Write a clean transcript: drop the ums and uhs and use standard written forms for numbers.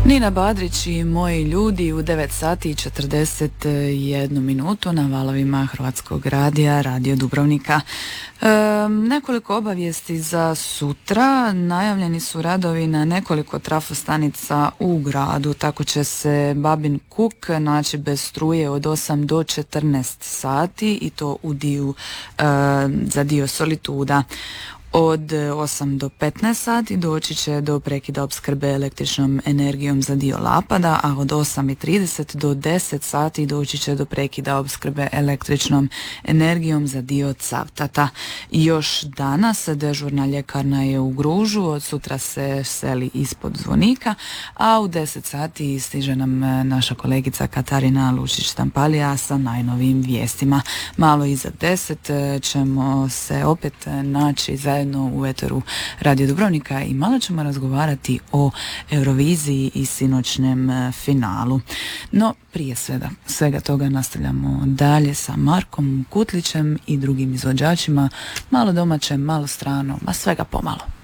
Nina Badrić i moji ljudi u 9 sati i 41 minutu na valovima Hrvatskog radija, Radio Dubrovnika. Nekoliko obavijesti za sutra. Najavljeni su radovi na nekoliko trafostanica u gradu, tako će se Babin Kuk naći bez struje od 8 do 14 sati i to u za dio Solituda. Od 8 do 15 sati doći će do prekida opskrbe električnom energijom za dio Lapada, a od 8:30 do 10 sati doći će do prekida opskrbe električnom energijom za dio Cavtata. Još danas dežurna ljekarna je u Gružu, od sutra se seli ispod Zvonika, a u 10 sati stiže nam naša kolegica Katarina Lučić-Tampalija sa najnovijim vijestima. Malo iza 10 ćemo se opet naći zajedno u eteru Radio Dubrovnika i malo ćemo razgovarati o Euroviziji i sinoćnem finalu. No, prije svega toga nastavljamo dalje sa Markom Kutlićem i drugim izvođačima, malo domaće, malo strano, a svega pomalo.